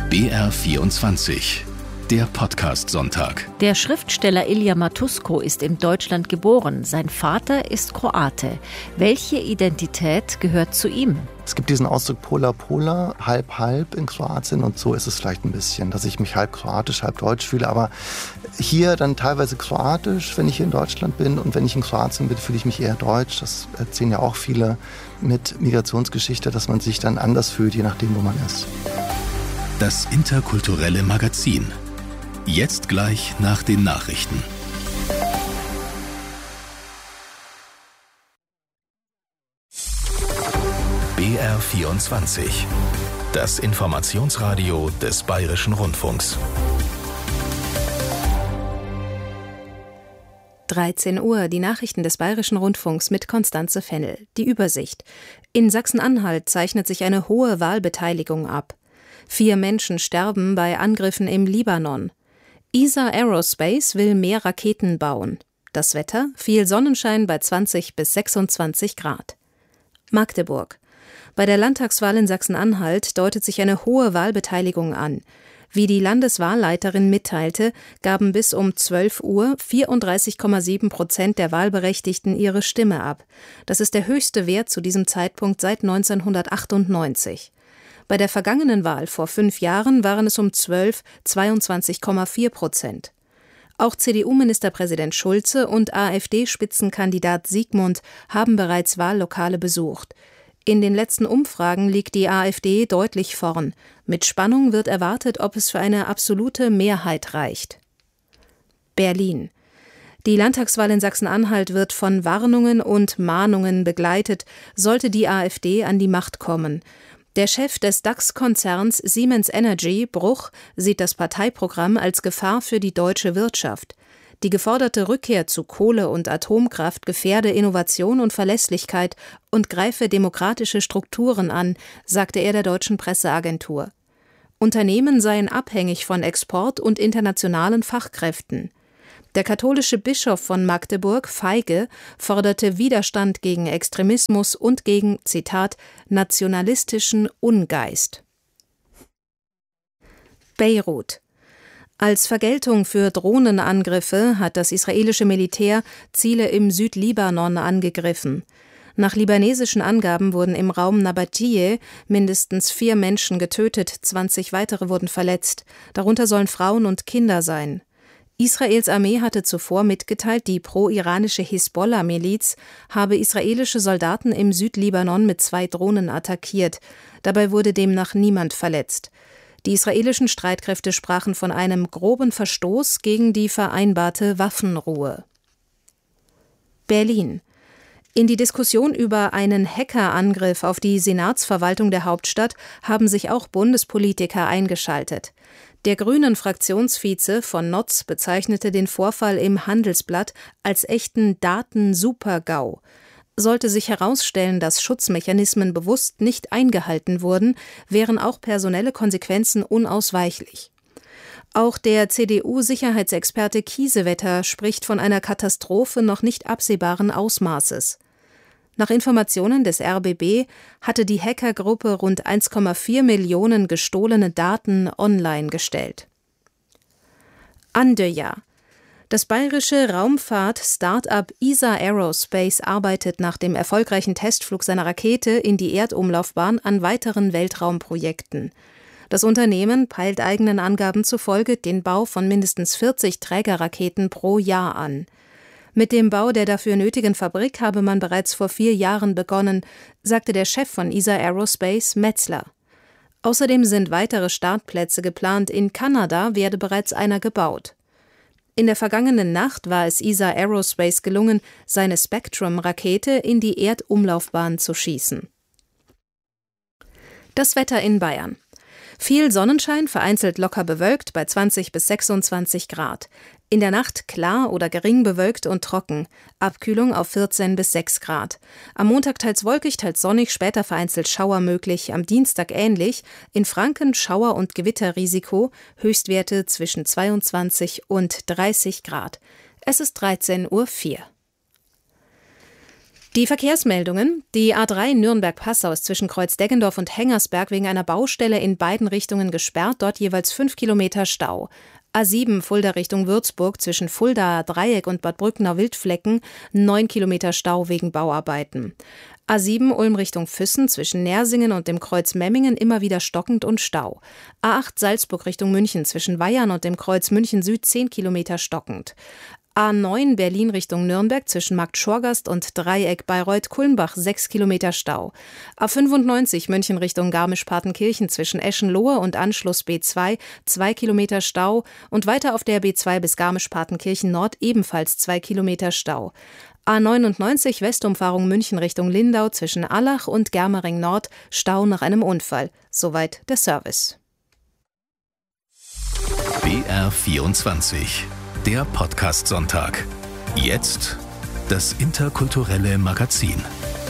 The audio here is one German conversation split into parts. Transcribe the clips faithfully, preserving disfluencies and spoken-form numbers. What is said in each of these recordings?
B R vierundzwanzig, der Podcast-Sonntag. Der Schriftsteller Ilja Matusko ist in Deutschland geboren. Sein Vater ist Kroate. Welche Identität gehört zu ihm? Es gibt diesen Ausdruck Pola Pola, halb halb in Kroatien, und so ist es vielleicht ein bisschen, dass ich mich halb kroatisch, halb deutsch fühle, aber hier dann teilweise kroatisch, wenn ich hier in Deutschland bin, und wenn ich in Kroatien bin, fühle ich mich eher deutsch. Das erzählen ja auch viele mit Migrationsgeschichte, dass man sich dann anders fühlt, je nachdem, wo man ist. Das interkulturelle Magazin. Jetzt gleich nach den Nachrichten. B R vierundzwanzig. Das Informationsradio des Bayerischen Rundfunks. dreizehn Uhr, die Nachrichten des Bayerischen Rundfunks mit Constanze Fennel. Die Übersicht. In Sachsen-Anhalt zeichnet sich eine hohe Wahlbeteiligung ab. Vier Menschen sterben bei Angriffen im Libanon. E S A Aerospace will mehr Raketen bauen. Das Wetter: viel Sonnenschein bei zwanzig bis sechsundzwanzig Grad. Magdeburg. Bei der Landtagswahl in Sachsen-Anhalt deutet sich eine hohe Wahlbeteiligung an. Wie die Landeswahlleiterin mitteilte, gaben bis um zwölf Uhr vierunddreißig Komma sieben Prozent der Wahlberechtigten ihre Stimme ab. Das ist der höchste Wert zu diesem Zeitpunkt seit neunzehnhundertachtundneunzig. Bei der vergangenen Wahl vor fünf Jahren waren es um zwölf zweiundzwanzig Komma vier Prozent. Auch C D U-Ministerpräsident Schulze und AfD-Spitzenkandidat Siegmund haben bereits Wahllokale besucht. In den letzten Umfragen liegt die AfD deutlich vorn. Mit Spannung wird erwartet, ob es für eine absolute Mehrheit reicht. Berlin. Die Landtagswahl in Sachsen-Anhalt wird von Warnungen und Mahnungen begleitet, sollte die AfD an die Macht kommen. Der Chef des DAX-Konzerns Siemens Energy, Bruch, sieht das Parteiprogramm als Gefahr für die deutsche Wirtschaft. Die geforderte Rückkehr zu Kohle- und Atomkraft gefährde Innovation und Verlässlichkeit und greife demokratische Strukturen an, sagte er der deutschen Presseagentur. Unternehmen seien abhängig von Export und internationalen Fachkräften. Der katholische Bischof von Magdeburg, Feige, forderte Widerstand gegen Extremismus und gegen, Zitat, nationalistischen Ungeist. Beirut. Als Vergeltung für Drohnenangriffe hat das israelische Militär Ziele im Südlibanon angegriffen. Nach libanesischen Angaben wurden im Raum Nabatiyeh mindestens vier Menschen getötet, zwanzig weitere wurden verletzt. Darunter sollen Frauen und Kinder sein. Israels Armee hatte zuvor mitgeteilt, die pro-iranische Hisbollah-Miliz habe israelische Soldaten im Südlibanon mit zwei Drohnen attackiert. Dabei wurde demnach niemand verletzt. Die israelischen Streitkräfte sprachen von einem groben Verstoß gegen die vereinbarte Waffenruhe. Berlin. In die Diskussion über einen Hackerangriff auf die Senatsverwaltung der Hauptstadt haben sich auch Bundespolitiker eingeschaltet. Der Grünen-Fraktionsvize von Notz bezeichnete den Vorfall im Handelsblatt als echten Daten-Super-GAU. Sollte sich herausstellen, dass Schutzmechanismen bewusst nicht eingehalten wurden, wären auch personelle Konsequenzen unausweichlich. Auch der C D U-Sicherheitsexperte Kiesewetter spricht von einer Katastrophe noch nicht absehbaren Ausmaßes. Nach Informationen des R B B hatte die Hackergruppe rund eins Komma vier Millionen gestohlene Daten online gestellt. Andøya. Das bayerische Raumfahrt-Start-up E S A Aerospace arbeitet nach dem erfolgreichen Testflug seiner Rakete in die Erdumlaufbahn an weiteren Weltraumprojekten. Das Unternehmen peilt eigenen Angaben zufolge den Bau von mindestens vierzig Trägerraketen pro Jahr an. Mit dem Bau der dafür nötigen Fabrik habe man bereits vor vier Jahren begonnen, sagte der Chef von E S A Aerospace, Metzler. Außerdem sind weitere Startplätze geplant, in Kanada werde bereits einer gebaut. In der vergangenen Nacht war es E S A Aerospace gelungen, seine Spectrum-Rakete in die Erdumlaufbahn zu schießen. Das Wetter in Bayern. Viel Sonnenschein, vereinzelt locker bewölkt bei zwanzig bis sechsundzwanzig Grad. In der Nacht klar oder gering bewölkt und trocken. Abkühlung auf vierzehn bis sechs Grad. Am Montag teils wolkig, teils sonnig, später vereinzelt Schauer möglich. Am Dienstag ähnlich. In Franken Schauer- und Gewitterrisiko. Höchstwerte zwischen zweiundzwanzig und dreißig Grad. Es ist dreizehn Uhr vier. Die Verkehrsmeldungen. Die A drei Nürnberg-Passau ist zwischen Kreuz-Deggendorf und Hengersberg wegen einer Baustelle in beiden Richtungen gesperrt, dort jeweils fünf Kilometer Stau. A sieben Fulda Richtung Würzburg zwischen Fuldaer Dreieck und Bad Brückner Wildflecken, neun Kilometer Stau wegen Bauarbeiten. A sieben Ulm Richtung Füssen zwischen Nersingen und dem Kreuz Memmingen immer wieder stockend und Stau. A acht Salzburg Richtung München zwischen Weyarn und dem Kreuz München Süd zehn Kilometer stockend. A neun Berlin Richtung Nürnberg zwischen Markt Schorgast und Dreieck Bayreuth-Kulmbach sechs Kilometer Stau. A fünfundneunzig München Richtung Garmisch-Partenkirchen zwischen Eschenlohe und Anschluss B zwei zwei Kilometer Stau und weiter auf der B zwei bis Garmisch-Partenkirchen Nord ebenfalls zwei Kilometer Stau. A neunundneunzig Westumfahrung München Richtung Lindau zwischen Allach und Germering Nord Stau nach einem Unfall. Soweit der Service. B R vierundzwanzig, der Podcast-Sonntag. Jetzt das interkulturelle Magazin.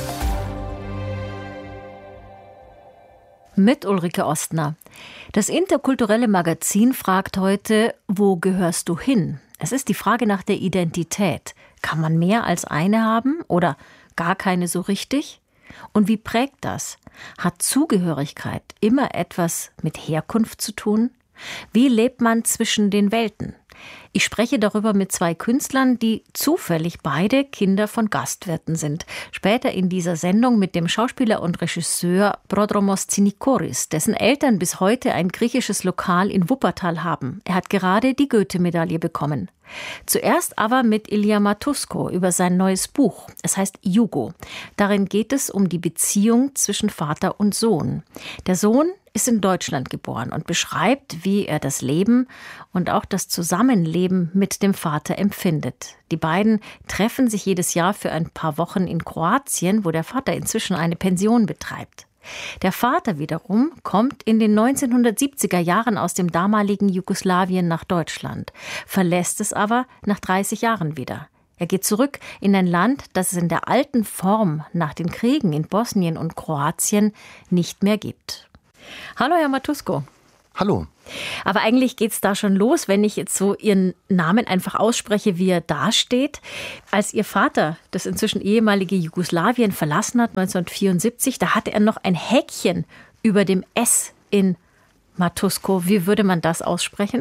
Mit Ulrike Ostner. Das interkulturelle Magazin fragt heute, wo gehörst du hin? Es ist die Frage nach der Identität. Kann man mehr als eine haben oder gar keine so richtig? Und wie prägt das? Hat Zugehörigkeit immer etwas mit Herkunft zu tun? Wie lebt man zwischen den Welten? Ich spreche darüber mit zwei Künstlern, die zufällig beide Kinder von Gastwirten sind. Später in dieser Sendung mit dem Schauspieler und Regisseur Prodromos Tsinikoris, dessen Eltern bis heute ein griechisches Lokal in Wuppertal haben. Er hat gerade die Goethe-Medaille bekommen. Zuerst aber mit Ilya Matusko über sein neues Buch. Es heißt Jugo. Darin geht es um die Beziehung zwischen Vater und Sohn. Der Sohn ist in Deutschland geboren und beschreibt, wie er das Leben und auch das Zusammenleben mit dem Vater empfindet. Die beiden treffen sich jedes Jahr für ein paar Wochen in Kroatien, wo der Vater inzwischen eine Pension betreibt. Der Vater wiederum kommt in den neunzehnhundertsiebziger Jahren aus dem damaligen Jugoslawien nach Deutschland, verlässt es aber nach dreißig Jahren wieder. Er geht zurück in ein Land, das es in der alten Form nach den Kriegen in Bosnien und Kroatien nicht mehr gibt. Hallo, Herr Matusko. Hallo. Aber eigentlich geht's da schon los, wenn ich jetzt so Ihren Namen einfach ausspreche, wie er dasteht. Als Ihr Vater das inzwischen ehemalige Jugoslawien verlassen hat, neunzehnhundertvierundsiebzig, da hatte er noch ein Häkchen über dem S in Matusko. Wie würde man das aussprechen?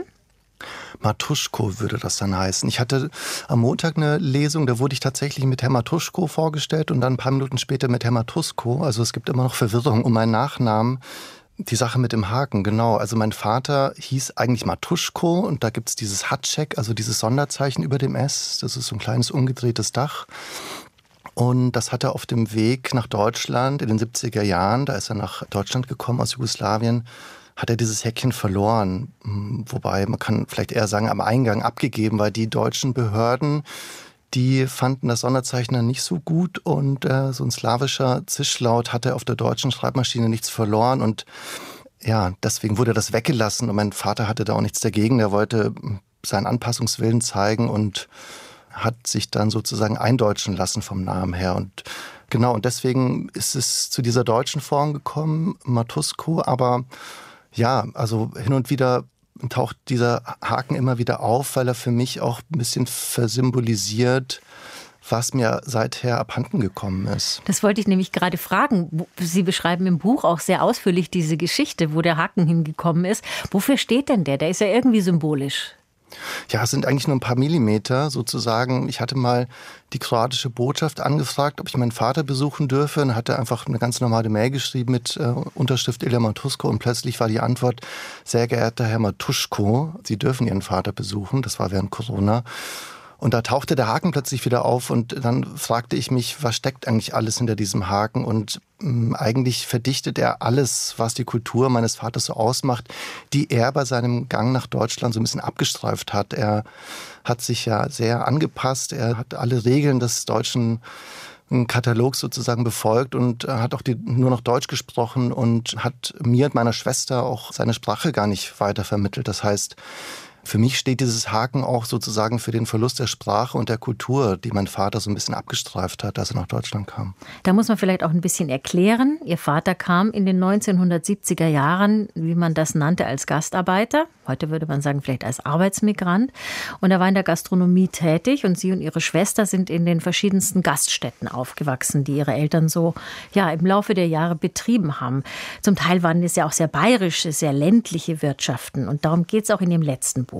Matuschko würde das dann heißen. Ich hatte am Montag eine Lesung, da wurde ich tatsächlich mit Herr Matuschko vorgestellt und dann ein paar Minuten später mit Herr Matusko. Also es gibt immer noch Verwirrung um meinen Nachnamen. Die Sache mit dem Haken, genau. Also mein Vater hieß eigentlich Matuschko und da gibt es dieses Hatschek, also dieses Sonderzeichen über dem S. Das ist so ein kleines umgedrehtes Dach. Und das hat er auf dem Weg nach Deutschland in den siebziger Jahren, da ist er nach Deutschland gekommen aus Jugoslawien, hat er dieses Häkchen verloren. Wobei, man kann vielleicht eher sagen, am Eingang abgegeben, weil die deutschen Behörden, die fanden das Sonderzeichen dann nicht so gut und äh, so ein slawischer Zischlaut hatte auf der deutschen Schreibmaschine nichts verloren und ja, deswegen wurde das weggelassen und mein Vater hatte da auch nichts dagegen. Er wollte seinen Anpassungswillen zeigen und hat sich dann sozusagen eindeutschen lassen vom Namen her und genau, und deswegen ist es zu dieser deutschen Form gekommen, Matusko, aber ja, also hin und wieder taucht dieser Haken immer wieder auf, weil er für mich auch ein bisschen versymbolisiert, was mir seither abhanden gekommen ist. Das wollte ich nämlich gerade fragen. Sie beschreiben im Buch auch sehr ausführlich diese Geschichte, wo der Haken hingekommen ist. Wofür steht denn der? Der ist ja irgendwie symbolisch. Ja, es sind eigentlich nur ein paar Millimeter sozusagen. Ich hatte mal die kroatische Botschaft angefragt, ob ich meinen Vater besuchen dürfe. Dann hat er einfach eine ganz normale Mail geschrieben mit äh, Unterschrift Ilya Matusko und plötzlich war die Antwort, sehr geehrter Herr Matuschko, Sie dürfen Ihren Vater besuchen. Das war während Corona. Und da tauchte der Haken plötzlich wieder auf und dann fragte ich mich, was steckt eigentlich alles hinter diesem Haken? Und mh, eigentlich verdichtet er alles, was die Kultur meines Vaters so ausmacht, die er bei seinem Gang nach Deutschland so ein bisschen abgestreift hat. Er hat sich ja sehr angepasst, er hat alle Regeln des deutschen Katalogs sozusagen befolgt und hat auch die, nur noch Deutsch gesprochen und hat mir und meiner Schwester auch seine Sprache gar nicht weiter vermittelt. Das heißt, Für mich steht dieses Haken auch sozusagen für den Verlust der Sprache und der Kultur, die mein Vater so ein bisschen abgestreift hat, als er nach Deutschland kam. Da muss man vielleicht auch ein bisschen erklären. Ihr Vater kam in den neunzehnhundertsiebziger Jahren, wie man das nannte, als Gastarbeiter. Heute würde man sagen, vielleicht als Arbeitsmigrant. Und er war in der Gastronomie tätig und sie und ihre Schwester sind in den verschiedensten Gaststätten aufgewachsen, die ihre Eltern so ja, im Laufe der Jahre betrieben haben. Zum Teil waren es ja auch sehr bayerische, sehr ländliche Wirtschaften. Und darum geht es auch in dem letzten Buch.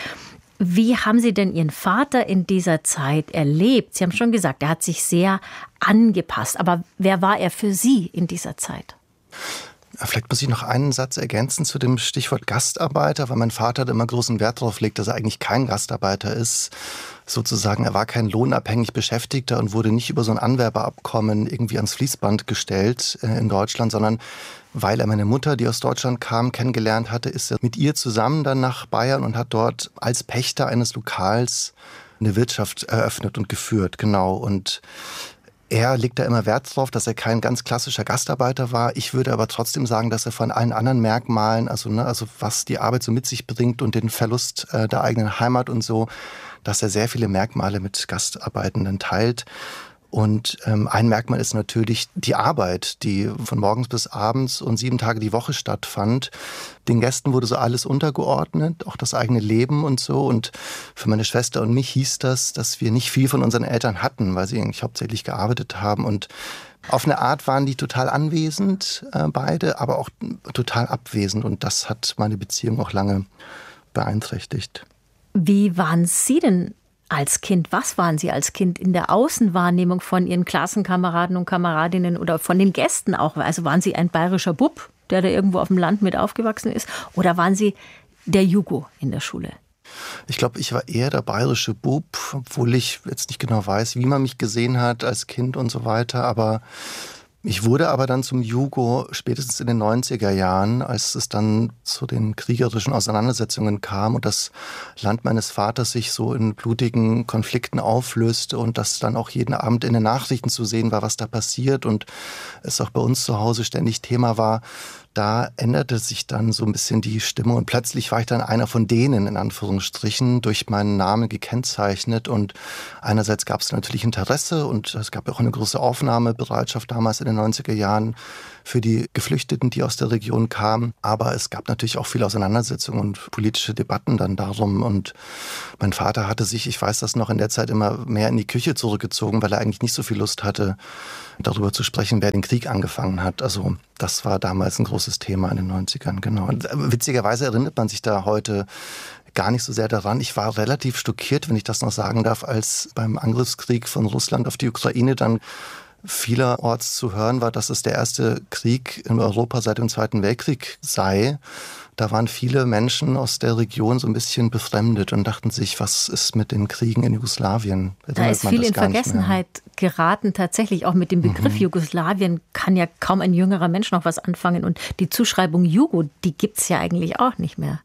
Wie haben Sie denn Ihren Vater in dieser Zeit erlebt? Sie haben schon gesagt, er hat sich sehr angepasst. Aber wer war er für Sie in dieser Zeit? Vielleicht muss ich noch einen Satz ergänzen zu dem Stichwort Gastarbeiter, weil mein Vater da immer großen Wert darauf legt, dass er eigentlich kein Gastarbeiter ist. Sozusagen, er war kein lohnabhängig Beschäftigter und wurde nicht über so ein Anwerberabkommen irgendwie ans Fließband gestellt äh, in Deutschland, sondern weil er meine Mutter, die aus Deutschland kam, kennengelernt hatte, ist er mit ihr zusammen dann nach Bayern und hat dort als Pächter eines Lokals eine Wirtschaft eröffnet und geführt. Genau. Und er legt da immer Wert drauf, dass er kein ganz klassischer Gastarbeiter war. Ich würde aber trotzdem sagen, dass er von allen anderen Merkmalen, also, ne, also was die Arbeit so mit sich bringt und den Verlust äh, der eigenen Heimat und so, dass er sehr viele Merkmale mit Gastarbeitenden teilt. Und ähm, ein Merkmal ist natürlich die Arbeit, die von morgens bis abends und sieben Tage die Woche stattfand. Den Gästen wurde so alles untergeordnet, auch das eigene Leben und so. Und für meine Schwester und mich hieß das, dass wir nicht viel von unseren Eltern hatten, weil sie eigentlich hauptsächlich gearbeitet haben. Und auf eine Art waren die total anwesend, äh, beide, aber auch total abwesend. Und das hat meine Beziehung auch lange beeinträchtigt. Wie waren Sie denn als Kind? Was waren Sie als Kind in der Außenwahrnehmung von Ihren Klassenkameraden und Kameradinnen oder von den Gästen auch? Also waren Sie ein bayerischer Bub, der da irgendwo auf dem Land mit aufgewachsen ist? Oder waren Sie der Jugo in der Schule? Ich glaube, ich war eher der bayerische Bub, obwohl ich jetzt nicht genau weiß, wie man mich gesehen hat als Kind und so weiter. Aber ich wurde aber dann zum Jugo spätestens in den neunziger Jahren, als es dann zu den kriegerischen Auseinandersetzungen kam und das Land meines Vaters sich so in blutigen Konflikten auflöste und das dann auch jeden Abend in den Nachrichten zu sehen war, was da passiert und es auch bei uns zu Hause ständig Thema war. Da änderte sich dann so ein bisschen die Stimmung und plötzlich war ich dann einer von denen, in Anführungsstrichen, durch meinen Namen gekennzeichnet und einerseits gab es natürlich Interesse und es gab auch eine große Aufnahmebereitschaft damals in den neunziger Jahren für die Geflüchteten, die aus der Region kamen, aber es gab natürlich auch viele Auseinandersetzungen und politische Debatten dann darum und mein Vater hatte sich, ich weiß das noch, in der Zeit immer mehr in die Küche zurückgezogen, weil er eigentlich nicht so viel Lust hatte, darüber zu sprechen, wer den Krieg angefangen hat. Also das war damals ein großes Thema in den neunzigern, genau. Und witzigerweise erinnert man sich da heute gar nicht so sehr daran. Ich war relativ schockiert, wenn ich das noch sagen darf, als beim Angriffskrieg von Russland auf die Ukraine dann vielerorts zu hören war, dass es der erste Krieg in Europa seit dem Zweiten Weltkrieg sei. Da waren viele Menschen aus der Region so ein bisschen befremdet und dachten sich, was ist mit den Kriegen in Jugoslawien? Da ist viel in Vergessenheit geraten, tatsächlich auch mit dem Begriff mhm. Jugoslawien kann ja kaum ein jüngerer Mensch noch was anfangen und die Zuschreibung Jugo, die gibt's ja eigentlich auch nicht mehr.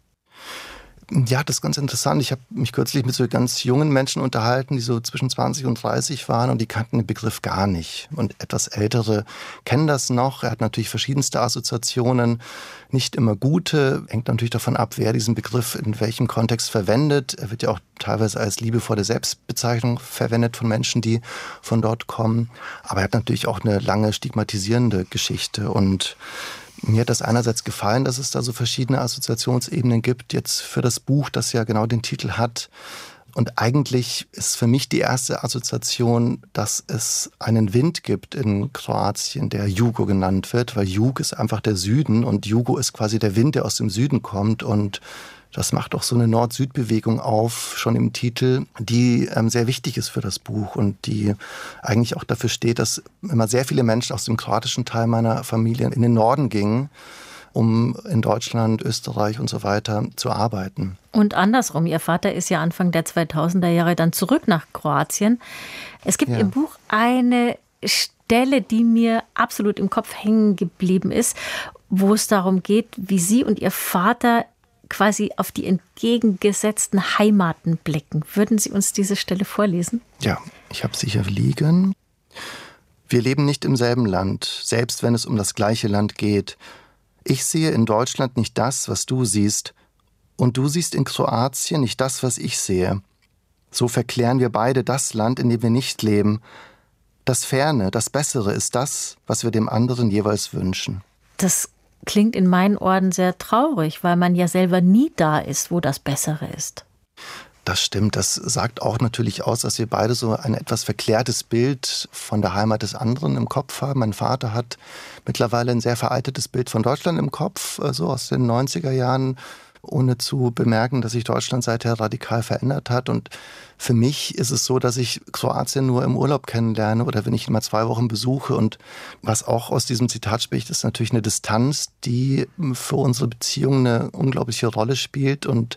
Ja, das ist ganz interessant. Ich habe mich kürzlich mit so ganz jungen Menschen unterhalten, die so zwischen zwanzig und dreißig waren und die kannten den Begriff gar nicht. Und etwas Ältere kennen das noch. Er hat natürlich verschiedenste Assoziationen, nicht immer gute. Hängt natürlich davon ab, wer diesen Begriff in welchem Kontext verwendet. Er wird ja auch teilweise als liebevolle Selbstbezeichnung verwendet von Menschen, die von dort kommen. Aber er hat natürlich auch eine lange stigmatisierende Geschichte und mir hat das einerseits gefallen, dass es da so verschiedene Assoziationsebenen gibt, jetzt für das Buch, das ja genau den Titel hat. Und eigentlich ist für mich die erste Assoziation, dass es einen Wind gibt in Kroatien, der Jugo genannt wird, weil Jug ist einfach der Süden und Jugo ist quasi der Wind, der aus dem Süden kommt und das macht auch so eine Nord-Süd-Bewegung auf, schon im Titel, die ähm, sehr wichtig ist für das Buch und die eigentlich auch dafür steht, dass immer sehr viele Menschen aus dem kroatischen Teil meiner Familie in den Norden gingen, um in Deutschland, Österreich und so weiter zu arbeiten. Und andersrum, Ihr Vater ist ja Anfang der zweitausender Jahre dann zurück nach Kroatien. Es gibt ja im Buch eine Stelle, die mir absolut im Kopf hängen geblieben ist, wo es darum geht, wie Sie und Ihr Vater quasi auf die entgegengesetzten Heimaten blicken. Würden Sie uns diese Stelle vorlesen? Ja, ich habe sie hier liegen. Wir leben nicht im selben Land, selbst wenn es um das gleiche Land geht. Ich sehe in Deutschland nicht das, was du siehst, Und du siehst in Kroatien nicht das, was ich sehe. So verklären wir beide das Land, in dem wir nicht leben. Das Ferne, das Bessere ist das, was wir dem anderen jeweils wünschen. Das klingt in meinen Ohren sehr traurig, weil man ja selber nie da ist, wo das Bessere ist. Das stimmt. Das sagt auch natürlich aus, dass wir beide so ein etwas verklärtes Bild von der Heimat des anderen im Kopf haben. Mein Vater hat mittlerweile ein sehr veraltetes Bild von Deutschland im Kopf, so aus den neunziger Jahren, ohne zu bemerken, dass sich Deutschland seither radikal verändert hat. Und für mich ist es so, dass ich Kroatien nur im Urlaub kennenlerne oder wenn ich ihn mal zwei Wochen besuche. Und was auch aus diesem Zitat spricht, ist natürlich eine Distanz, die für unsere Beziehung eine unglaubliche Rolle spielt und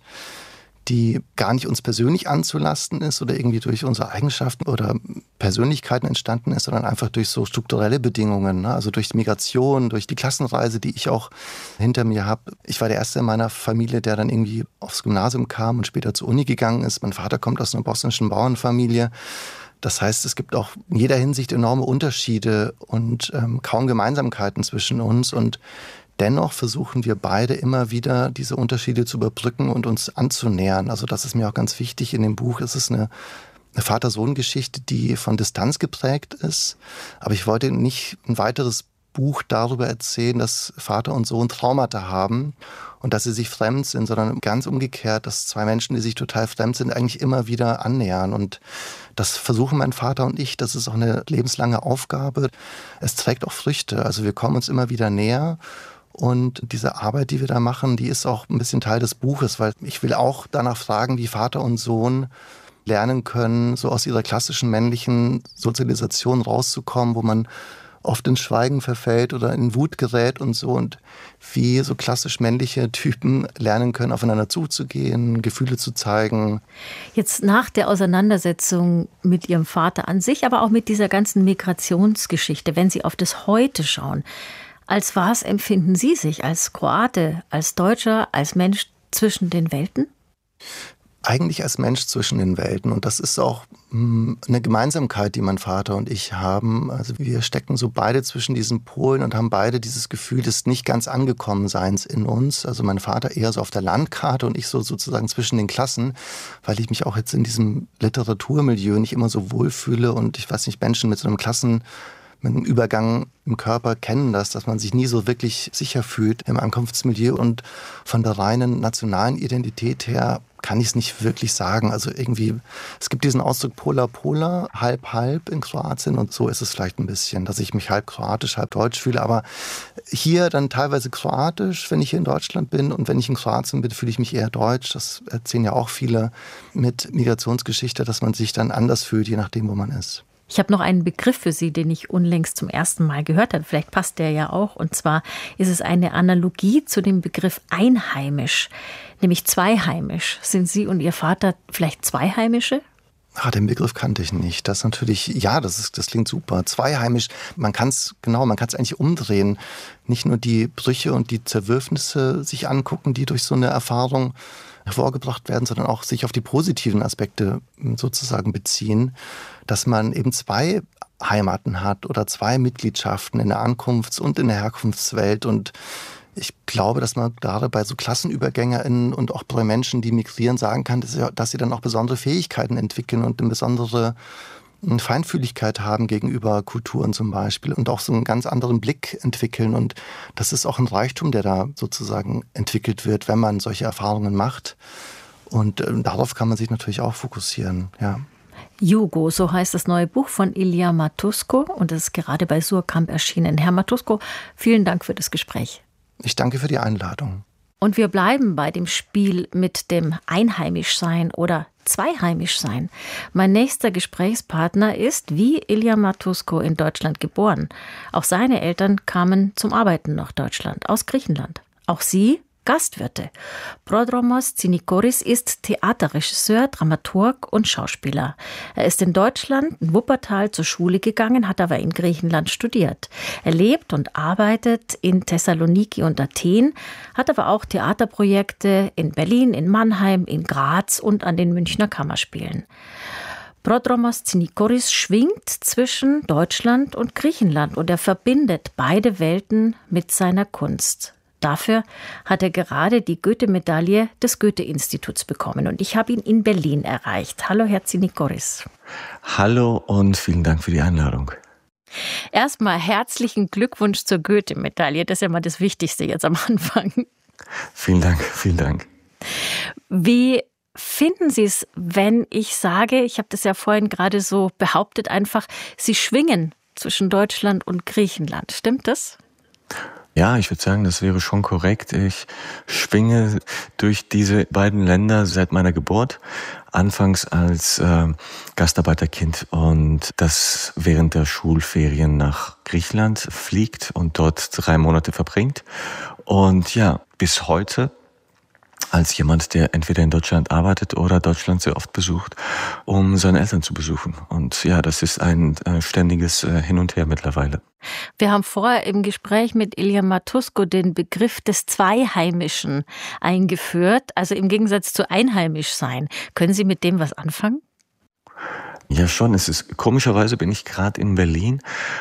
die gar nicht uns persönlich anzulasten ist oder irgendwie durch unsere Eigenschaften oder Persönlichkeiten entstanden ist, sondern einfach durch so strukturelle Bedingungen, ne? Also durch die Migration, durch die Klassenreise, die ich auch hinter mir habe. Ich war der Erste in meiner Familie, der dann irgendwie aufs Gymnasium kam und später zur Uni gegangen ist. Mein Vater kommt aus einer bosnischen Bauernfamilie. Das heißt, es gibt auch in jeder Hinsicht enorme Unterschiede und ähm, kaum Gemeinsamkeiten zwischen uns. Und dennoch versuchen wir beide immer wieder, diese Unterschiede zu überbrücken und uns anzunähern. Also das ist mir auch ganz wichtig. In dem Buch ist es eine, eine Vater-Sohn-Geschichte, die von Distanz geprägt ist. Aber ich wollte nicht ein weiteres Buch darüber erzählen, dass Vater und Sohn Traumata haben und dass sie sich fremd sind, sondern ganz umgekehrt, dass zwei Menschen, die sich total fremd sind, eigentlich immer wieder annähern. Und das versuchen mein Vater und ich. Das ist auch eine lebenslange Aufgabe. Es trägt auch Früchte. Also wir kommen uns immer wieder näher. Und diese Arbeit, die wir da machen, die ist auch ein bisschen Teil des Buches, weil ich will auch danach fragen, wie Vater und Sohn lernen können, so aus ihrer klassischen männlichen Sozialisation rauszukommen, wo man oft ins Schweigen verfällt oder in Wut gerät und so, und wie so klassisch männliche Typen lernen können, aufeinander zuzugehen, Gefühle zu zeigen. Jetzt nach der Auseinandersetzung mit Ihrem Vater an sich, aber auch mit dieser ganzen Migrationsgeschichte, wenn Sie auf das Heute schauen, als was empfinden Sie sich als Kroate, als Deutscher, als Mensch zwischen den Welten? Eigentlich als Mensch zwischen den Welten. Und das ist auch mh, eine Gemeinsamkeit, die mein Vater und ich haben. Also wir stecken so beide zwischen diesen Polen und haben beide dieses Gefühl des nicht ganz Angekommenseins in uns. Also mein Vater eher so auf der Landkarte und ich so sozusagen zwischen den Klassen, weil ich mich auch jetzt in diesem Literaturmilieu nicht immer so wohlfühle. Und ich weiß nicht, Menschen mit so einem Klassen mit einem Übergang im Körper kennen das, dass man sich nie so wirklich sicher fühlt im Ankunftsmilieu. Und von der reinen nationalen Identität her kann ich es nicht wirklich sagen. Also irgendwie, es gibt diesen Ausdruck Pola Pola, halb halb in Kroatien, und so ist es vielleicht ein bisschen, dass ich mich halb kroatisch, halb deutsch fühle. Aber hier dann teilweise kroatisch, wenn ich hier in Deutschland bin, und wenn ich in Kroatien bin, fühle ich mich eher deutsch. Das erzählen ja auch viele mit Migrationsgeschichte, dass man sich dann anders fühlt, je nachdem, wo man ist. Ich habe noch einen Begriff für Sie, den ich unlängst zum ersten Mal gehört habe. Vielleicht passt der ja auch. Und zwar ist es eine Analogie zu dem Begriff einheimisch, nämlich zweiheimisch. Sind Sie und Ihr Vater vielleicht Zweiheimische? Ah, den Begriff kannte ich nicht. Das ist natürlich, ja, das ist, das klingt super. Zweiheimisch, man kann es, genau, man kann es eigentlich umdrehen. Nicht nur die Brüche und die Zerwürfnisse sich angucken, die durch so eine Erfahrung hervorgebracht werden, sondern auch sich auf die positiven Aspekte sozusagen beziehen, dass man eben zwei Heimaten hat oder zwei Mitgliedschaften in der Ankunfts- und in der Herkunftswelt. Und ich glaube, dass man gerade bei so KlassenübergängerInnen und auch bei Menschen, die migrieren, sagen kann, dass sie, dass sie dann auch besondere Fähigkeiten entwickeln und eine besondere Feinfühligkeit haben gegenüber Kulturen zum Beispiel und auch so einen ganz anderen Blick entwickeln. Und das ist auch ein Reichtum, der da sozusagen entwickelt wird, wenn man solche Erfahrungen macht. Und äh, darauf kann man sich natürlich auch fokussieren, ja. Jugo, so heißt das neue Buch von Ilija Matusko, und es ist gerade bei Suhrkamp erschienen. Herr Matusko, vielen Dank für das Gespräch. Ich danke für die Einladung. Und wir bleiben bei dem Spiel mit dem Einheimischsein oder Zweiheimischsein. Mein nächster Gesprächspartner ist wie Ilija Matusko in Deutschland geboren. Auch seine Eltern kamen zum Arbeiten nach Deutschland, aus Griechenland. Auch sie Gastwirte. Prodromos Tsinikoris ist Theaterregisseur, Dramaturg und Schauspieler. Er ist in Deutschland, in Wuppertal, zur Schule gegangen, hat aber in Griechenland studiert. Er lebt und arbeitet in Thessaloniki und Athen, hat aber auch Theaterprojekte in Berlin, in Mannheim, in Graz und an den Münchner Kammerspielen. Prodromos Tsinikoris schwingt zwischen Deutschland und Griechenland und er verbindet beide Welten mit seiner Kunst. Dafür hat er gerade die Goethe-Medaille des Goethe-Instituts bekommen. Und ich habe ihn in Berlin erreicht. Hallo, Herr Tsinikoris. Hallo und vielen Dank für die Einladung. Erstmal herzlichen Glückwunsch zur Goethe-Medaille. Das ist ja mal das Wichtigste jetzt am Anfang. Vielen Dank, vielen Dank. Wie finden Sie es, wenn ich sage, ich habe das ja vorhin gerade so behauptet, einfach, Sie schwingen zwischen Deutschland und Griechenland. Stimmt das? Ja, ich würde sagen, das wäre schon korrekt. Ich schwinge durch diese beiden Länder seit meiner Geburt. Anfangs als äh, Gastarbeiterkind und das während der Schulferien nach Griechenland fliegt und dort drei Monate verbringt. Und ja, bis heute als jemand, der entweder in Deutschland arbeitet oder Deutschland sehr oft besucht, um seine Eltern zu besuchen. Und ja, das ist ein äh, ständiges äh, Hin und Her mittlerweile. Wir haben vorher im Gespräch mit Ilya Matusko den Begriff des Zweiheimischen eingeführt, also im Gegensatz zu einheimisch sein. Können Sie mit dem was anfangen? Ja, schon. Es ist komischerweise bin ich gerade in Berlin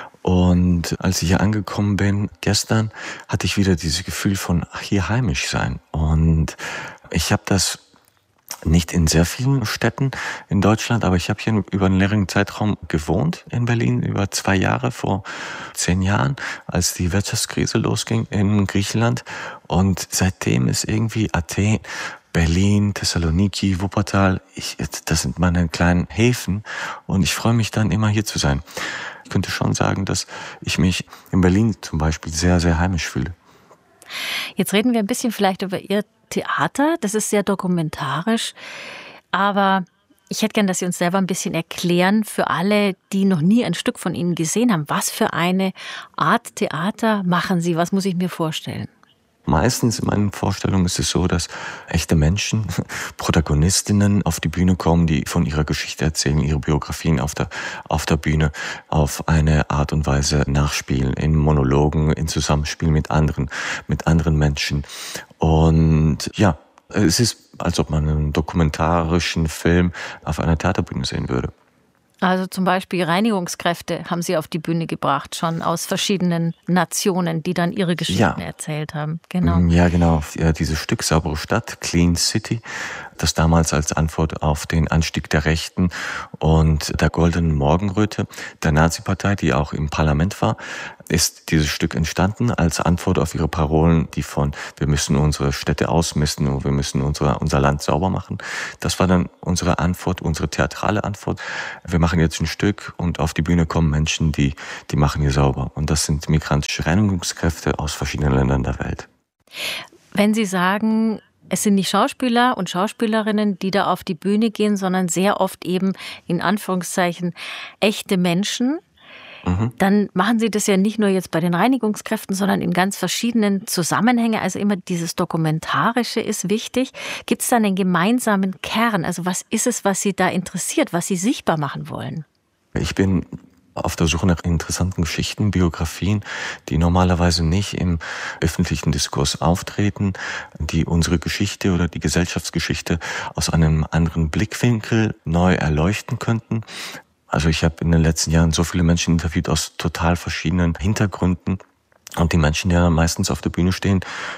und als ich hier angekommen bin gestern, hatte ich wieder dieses Gefühl von hier heimisch sein. Und ich habe das nicht in sehr vielen Städten in Deutschland, aber ich habe hier über einen längeren Zeitraum gewohnt in Berlin, über zwei Jahre, vor zehn Jahren, als die Wirtschaftskrise losging in Griechenland. Und seitdem ist irgendwie Athen, Berlin, Thessaloniki, Wuppertal, ich, das sind meine kleinen Häfen und ich freue mich dann immer hier zu sein. Ich könnte schon sagen, dass ich mich in Berlin zum Beispiel sehr, sehr heimisch fühle. Jetzt reden wir ein bisschen vielleicht über Ihr Theater. Das ist sehr dokumentarisch, aber ich hätte gern, dass Sie uns selber ein bisschen erklären, für alle, die noch nie ein Stück von Ihnen gesehen haben, was für eine Art Theater machen Sie? Was muss ich mir vorstellen? Meistens in meinen Vorstellungen ist es so, dass echte Menschen, Protagonistinnen auf die Bühne kommen, die von ihrer Geschichte erzählen, ihre Biografien auf der, auf der Bühne auf eine Art und Weise nachspielen, in Monologen, in Zusammenspiel mit anderen, mit anderen Menschen. Und ja, es ist, als ob man einen dokumentarischen Film auf einer Theaterbühne sehen würde. Also zum Beispiel Reinigungskräfte haben Sie auf die Bühne gebracht, schon aus verschiedenen Nationen, die dann ihre Geschichten ja. erzählt haben. Genau. Ja, genau. Ja, dieses Stück Saubere Stadt, Clean City, das damals als Antwort auf den Anstieg der Rechten und der Goldenen Morgenröte der Nazi-Partei, die auch im Parlament war, ist dieses Stück entstanden als Antwort auf ihre Parolen, die von wir müssen unsere Städte ausmisten und wir müssen unsere, unser Land sauber machen. Das war dann unsere Antwort, unsere theatrale Antwort. Wir machen jetzt ein Stück und auf die Bühne kommen Menschen, die, die machen hier sauber. Und das sind migrantische Reinigungskräfte aus verschiedenen Ländern der Welt. Wenn Sie sagen, es sind nicht Schauspieler und Schauspielerinnen, die da auf die Bühne gehen, sondern sehr oft eben in Anführungszeichen echte Menschen, mhm. dann machen Sie das ja nicht nur jetzt bei den Reinigungskräften, sondern in ganz verschiedenen Zusammenhängen. Also immer dieses Dokumentarische ist wichtig. Gibt es da einen gemeinsamen Kern? Also was ist es, was Sie da interessiert, was Sie sichtbar machen wollen? Ich bin auf der Suche nach interessanten Geschichten, Biografien, die normalerweise nicht im öffentlichen Diskurs auftreten, die unsere Geschichte oder die Gesellschaftsgeschichte aus einem anderen Blickwinkel neu erleuchten könnten. Also ich habe in den letzten Jahren so viele Menschen interviewt aus total verschiedenen Hintergründen und die Menschen, die dann meistens auf der Bühne stehen,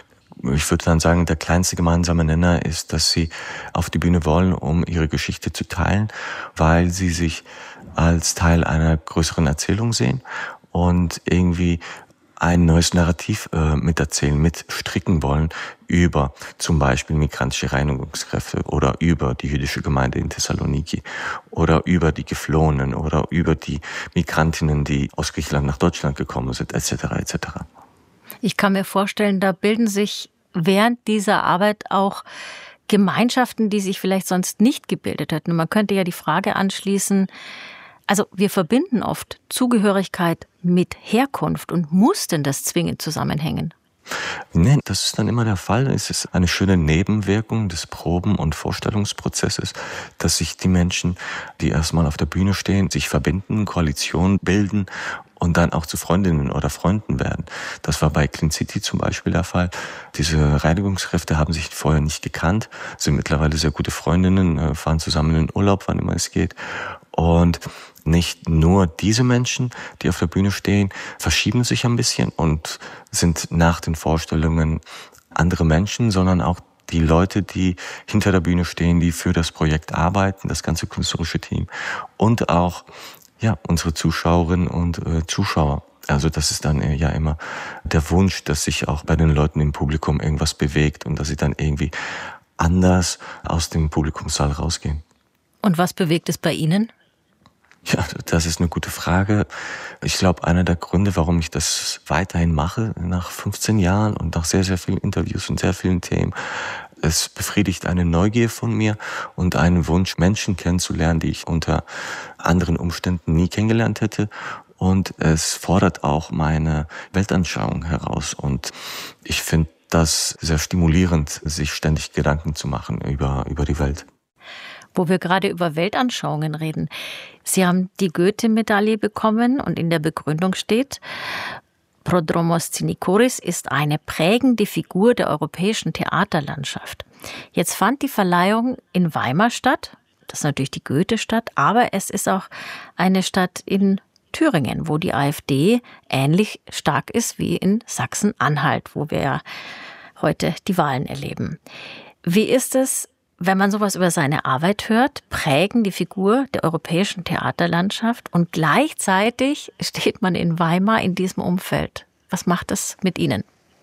ich würde dann sagen, der kleinste gemeinsame Nenner ist, dass sie auf die Bühne wollen, um ihre Geschichte zu teilen, weil sie sich als Teil einer größeren Erzählung sehen und irgendwie ein neues Narrativ äh, miterzählen, mitstricken wollen über zum Beispiel migrantische Reinigungskräfte oder über die jüdische Gemeinde in Thessaloniki oder über die Geflohenen oder über die Migrantinnen, die aus Griechenland nach Deutschland gekommen sind, et cetera et cetera. Ich kann mir vorstellen, da bilden sich während dieser Arbeit auch Gemeinschaften, die sich vielleicht sonst nicht gebildet hätten. Und man könnte ja die Frage anschließen, also wir verbinden oft Zugehörigkeit mit Herkunft und muss denn das zwingend zusammenhängen? Nein, das ist dann immer der Fall. Es ist eine schöne Nebenwirkung des Proben- und Vorstellungsprozesses, dass sich die Menschen, die erstmal auf der Bühne stehen, sich verbinden, Koalitionen bilden und dann auch zu Freundinnen oder Freunden werden. Das war bei Clean City zum Beispiel der Fall. Diese Reinigungskräfte haben sich vorher nicht gekannt, sind mittlerweile sehr gute Freundinnen, fahren zusammen in den Urlaub, wann immer es geht. Und nicht nur diese Menschen, die auf der Bühne stehen, verschieben sich ein bisschen und sind nach den Vorstellungen andere Menschen, sondern auch die Leute, die hinter der Bühne stehen, die für das Projekt arbeiten, das ganze künstlerische Team und auch ja unsere Zuschauerinnen und äh, Zuschauer. Also das ist dann ja immer der Wunsch, dass sich auch bei den Leuten im Publikum irgendwas bewegt und dass sie dann irgendwie anders aus dem Publikumssaal rausgehen. Und was bewegt es bei Ihnen? Ja, das ist eine gute Frage. Ich glaube, einer der Gründe, warum ich das weiterhin mache, nach fünfzehn Jahren und nach sehr, sehr vielen Interviews und sehr vielen Themen, es befriedigt eine Neugier von mir und einen Wunsch, Menschen kennenzulernen, die ich unter anderen Umständen nie kennengelernt hätte. Und es fordert auch meine Weltanschauung heraus. Und ich finde das sehr stimulierend, sich ständig Gedanken zu machen über, über die Welt. Wo wir gerade über Weltanschauungen reden. Sie haben die Goethe-Medaille bekommen und in der Begründung steht, Prodromos Tsinikoris ist eine prägende Figur der europäischen Theaterlandschaft. Jetzt fand die Verleihung in Weimar statt. Das ist natürlich die Goethe-Stadt, aber es ist auch eine Stadt in Thüringen, wo die AfD ähnlich stark ist wie in Sachsen-Anhalt, wo wir ja heute die Wahlen erleben. Wie ist es, wenn man sowas über seine Arbeit hört, prägen die Figur der europäischen Theaterlandschaft und gleichzeitig steht man in Weimar in diesem Umfeld? Was macht das mit Ihnen?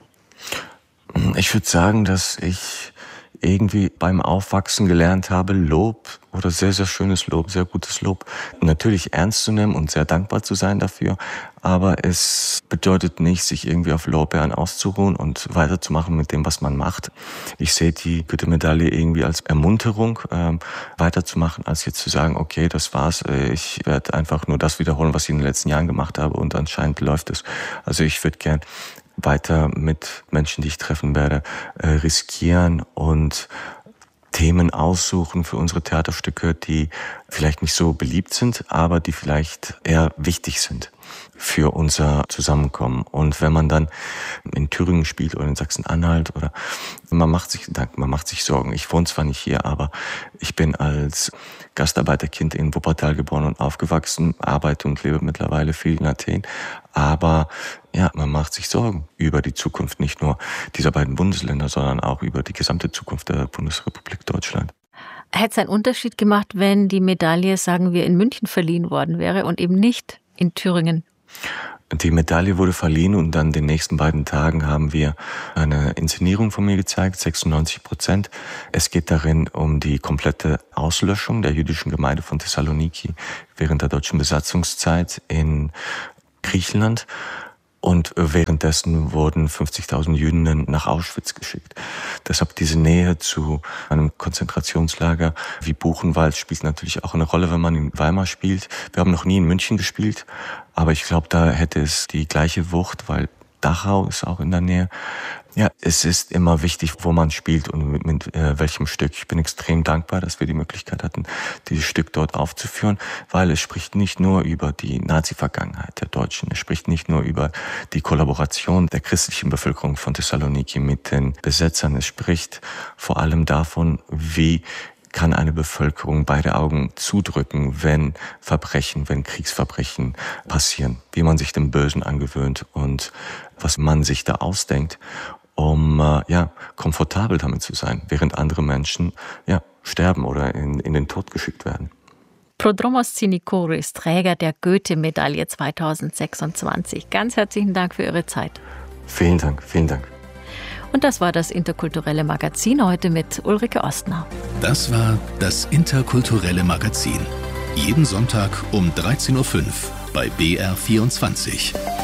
Ich würde sagen, dass ich irgendwie beim Aufwachsen gelernt habe, Lob oder sehr, sehr schönes Lob, sehr gutes Lob, natürlich ernst zu nehmen und sehr dankbar zu sein dafür. Aber es bedeutet nicht, sich irgendwie auf Lorbeeren auszuruhen und weiterzumachen mit dem, was man macht. Ich sehe die Goethe-Medaille irgendwie als Ermunterung, ähm, weiterzumachen, als jetzt zu sagen, okay, das war's. Ich werde einfach nur das wiederholen, was ich in den letzten Jahren gemacht habe und anscheinend läuft es. Also ich würde gern weiter mit Menschen, die ich treffen werde, äh, riskieren und Themen aussuchen für unsere Theaterstücke, die vielleicht nicht so beliebt sind, aber die vielleicht eher wichtig sind für unser Zusammenkommen. Und wenn man dann in Thüringen spielt oder in Sachsen-Anhalt oder man macht sich, man macht sich Sorgen. Ich wohne zwar nicht hier, aber ich bin als Gastarbeiterkind in Wuppertal geboren und aufgewachsen, arbeite und lebe mittlerweile viel in Athen. Aber ja, man macht sich Sorgen über die Zukunft nicht nur dieser beiden Bundesländer, sondern auch über die gesamte Zukunft der Bundesrepublik Deutschland. Hätte es einen Unterschied gemacht, wenn die Medaille, sagen wir, in München verliehen worden wäre und eben nicht in Thüringen? Die Medaille wurde verliehen und dann den nächsten beiden Tagen haben wir eine Inszenierung von mir gezeigt, sechsundneunzig Prozent. Es geht darin um die komplette Auslöschung der jüdischen Gemeinde von Thessaloniki während der deutschen Besatzungszeit in Griechenland. Und währenddessen wurden fünfzigtausend Jüdinnen nach Auschwitz geschickt. Deshalb diese Nähe zu einem Konzentrationslager wie Buchenwald spielt natürlich auch eine Rolle, wenn man in Weimar spielt. Wir haben noch nie in München gespielt, aber ich glaube, da hätte es die gleiche Wucht, weil Dachau ist auch in der Nähe. Ja, es ist immer wichtig, wo man spielt und mit, mit äh, welchem Stück. Ich bin extrem dankbar, dass wir die Möglichkeit hatten, dieses Stück dort aufzuführen, weil es spricht nicht nur über die Nazi-Vergangenheit der Deutschen, es spricht nicht nur über die Kollaboration der christlichen Bevölkerung von Thessaloniki mit den Besetzern, es spricht vor allem davon, wie kann eine Bevölkerung beide Augen zudrücken, wenn Verbrechen, wenn Kriegsverbrechen passieren, wie man sich dem Bösen angewöhnt und was man sich da ausdenkt, um äh, ja komfortabel damit zu sein, während andere Menschen ja sterben oder in, in den Tod geschickt werden. Prodromos Tsinikoris, Träger der Goethe-Medaille zweitausendsechsundzwanzig. Ganz herzlichen Dank für Ihre Zeit. Vielen Dank, vielen Dank. Und das war das Interkulturelle Magazin heute mit Ulrike Ostner. Das war das Interkulturelle Magazin. Jeden Sonntag um dreizehn Uhr fünf bei B R vierundzwanzig.